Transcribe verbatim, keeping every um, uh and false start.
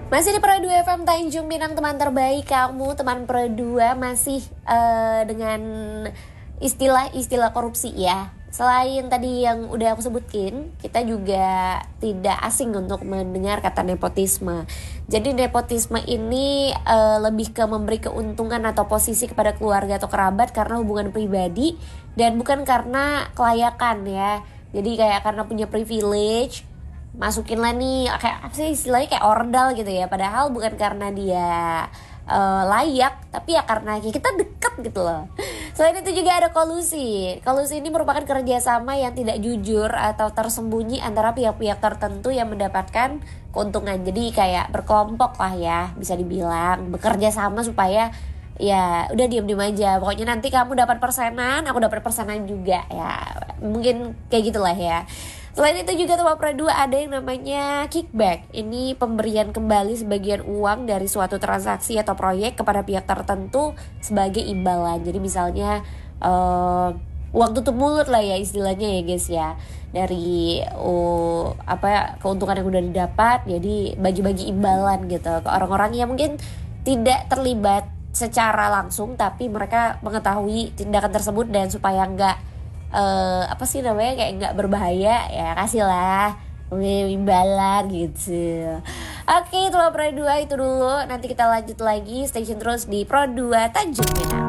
Masih di Pro dua F M Tanjung Pinang, teman terbaik kamu, teman Pro dua masih uh, dengan istilah-istilah korupsi ya. Selain tadi yang udah aku sebutin, kita juga tidak asing untuk mendengar kata nepotisme. Jadi nepotisme ini uh, lebih ke memberi keuntungan atau posisi kepada keluarga atau kerabat karena hubungan pribadi dan bukan karena kelayakan ya. Jadi kayak karena punya privilege, masukin lah nih kayak apa sih istilahnya, kayak ordal gitu ya, padahal bukan karena dia uh, layak, tapi ya karena kita dekat gitu loh. Selain itu juga ada kolusi. Kolusi ini merupakan kerjasama yang tidak jujur atau tersembunyi antara pihak-pihak tertentu yang mendapatkan keuntungan. Jadi kayak berkelompok lah ya, bisa dibilang bekerja sama supaya ya udah diam-diam aja, pokoknya nanti kamu dapat persenan, aku dapat persenan juga ya, mungkin kayak gitulah ya. Selain itu juga Teman Pro dua ada yang namanya kickback. Ini pemberian kembali sebagian uang dari suatu transaksi atau proyek kepada pihak tertentu sebagai imbalan. Jadi misalnya uh, uang tutup mulut lah ya istilahnya ya guys ya, dari uh, apa keuntungan yang udah didapat, jadi bagi-bagi imbalan gitu ke orang-orang yang mungkin tidak terlibat secara langsung, tapi mereka mengetahui tindakan tersebut dan supaya enggak Uh, apa sih namanya kayak nggak berbahaya ya, kasih lah imbalan gitu. Oke, itu Pro dua itu dulu. Nanti kita lanjut lagi, stay tune terus di Pro dua Tanjung Pinang.